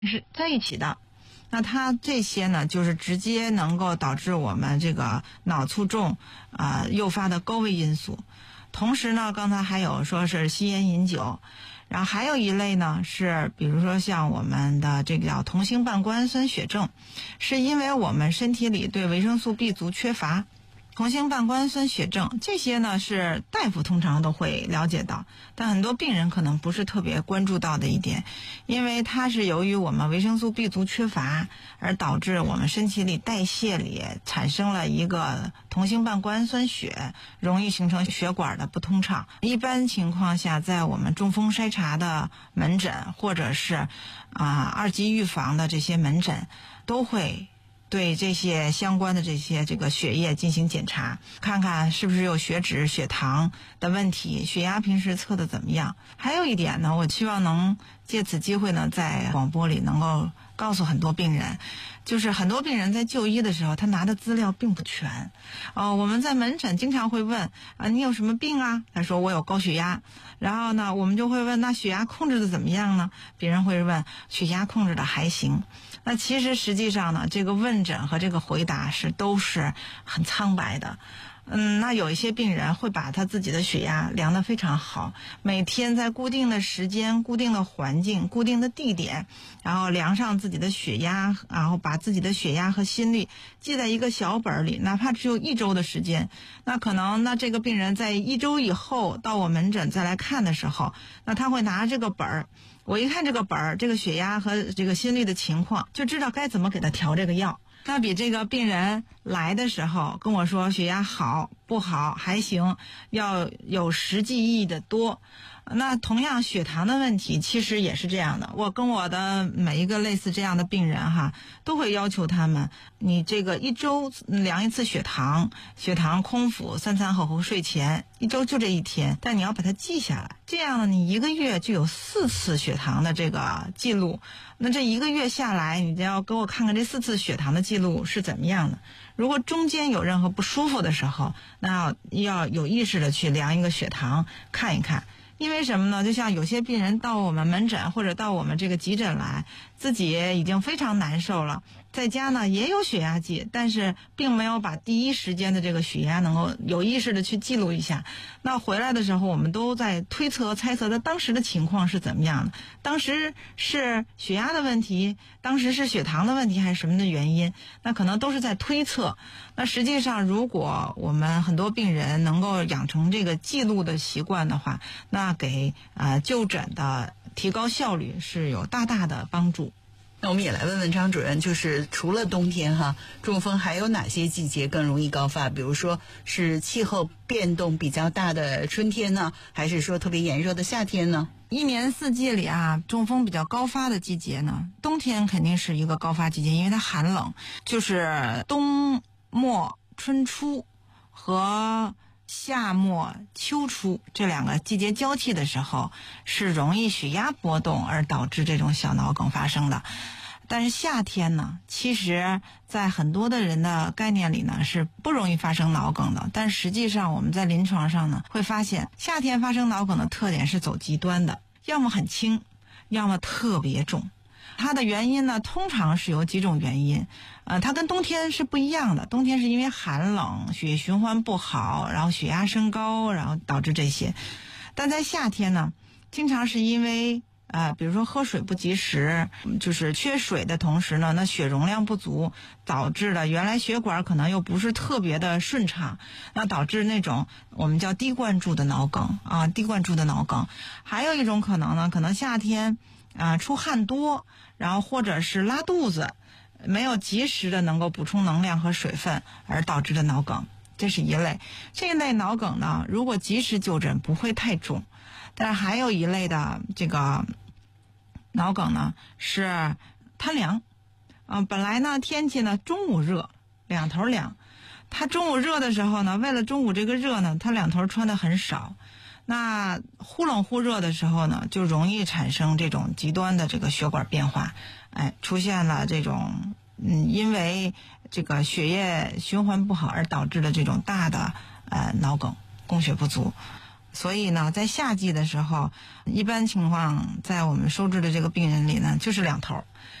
是在一起的。那它这些呢，就是直接能够导致我们这个脑卒中诱发的高危因素。同时呢，刚才还有说是吸烟饮酒，然后还有一类呢是比如说像我们的这个叫同型半胱氨酸血症，是因为我们身体里对维生素 B 族缺乏。同型半胱氨酸血症这些呢是大夫通常都会了解到，但很多病人可能不是特别关注到的一点，因为它是由于我们维生素 B 族缺乏而导致我们身体里代谢里产生了一个同型半胱氨酸血，容易形成血管的不通畅。一般情况下，在我们中风筛查的门诊或者是二级预防的这些门诊都会对这些相关的这个血液进行检查，看看是不是有血脂、血糖的问题，血压平时测的怎么样。还有一点呢，我希望能借此机会呢，在广播里能够告诉很多病人，就是很多病人在就医的时候，他拿的资料并不全。我们在门诊经常会问你有什么病啊？他说我有高血压。然后呢，我们就会问那血压控制的怎么样呢？别人会问血压控制的还行。那其实实际上呢，这个问诊和这个回答都是很苍白的。那有一些病人会把他自己的血压量得非常好，每天在固定的时间、固定的环境、固定的地点，然后量上自己的血压，然后把自己的血压和心率记在一个小本里，哪怕只有1周的时间。那可能这个病人在1周以后到我门诊再来看的时候，那他会拿这个本儿，我一看这个本儿，这个血压和这个心率的情况，就知道该怎么给他调这个药。那比这个病人来的时候跟我说血压好不好还行要有实际意义的多。那同样血糖的问题其实也是这样的，我跟我的每一个类似这样的病人都会要求他们，你这个1周量一次血糖空腹3餐后睡前，1周就这1天，但你要把它记下来，这样呢你1个月就有4次血糖的这个记录。那这1个月下来，你就要给我看看这4次血糖的记录是怎么样的。如果中间有任何不舒服的时候，那要有意识的去量一个血糖看一看。因为什么呢？就像有些病人到我们门诊或者到我们这个急诊来，自己已经非常难受了，在家呢也有血压计，但是并没有把第一时间的这个血压能够有意识的去记录一下。那回来的时候，我们都在猜测他当时的情况是怎么样的，当时是血压的问题，当时是血糖的问题，还是什么的原因，那可能都是在推测。那实际上如果我们很多病人能够养成这个记录的习惯的话，那给就诊的提高效率是有大大的帮助。 那我们也来问问张主任，就是除了冬天中风还有哪些季节更容易高发？比如说是气候变动比较大的春天呢，还是说特别炎热的夏天呢？ 一年四季里中风比较高发的季节呢，冬天肯定是一个高发季节，因为它寒冷，就是冬末春初和夏末秋初这2个季节交替的时候，是容易血压波动而导致这种小脑梗发生的。但是夏天呢，其实在很多的人的概念里呢是不容易发生脑梗的，但实际上我们在临床上呢会发现，夏天发生脑梗的特点是走极端的，要么很轻，要么特别重。它的原因呢，通常是有几种原因，它跟冬天是不一样的。冬天是因为寒冷，血液循环不好，然后血压升高，然后导致这些。但在夏天呢，经常是因为比如说喝水不及时，就是缺水的同时呢，那血容量不足，导致了原来血管可能又不是特别的顺畅，那导致那种我们叫低灌注的脑梗低灌注的脑梗。还有一种可能呢，可能夏天出汗多，然后或者是拉肚子，没有及时的能够补充能量和水分而导致的脑梗，这是一类。这一类脑梗呢，如果及时就诊不会太重。但是还有一类的这个脑梗呢，是贪凉本来呢天气呢中午热两头凉，他中午热的时候呢，为了中午这个热呢，他两头穿的很少，那忽冷忽热的时候呢，就容易产生这种极端的这个血管变化，出现了这种因为这个血液循环不好而导致的这种大的脑梗，供血不足。 所以呢，在夏季的时候，一般情况在我们收治的这个病人里呢，就是两头，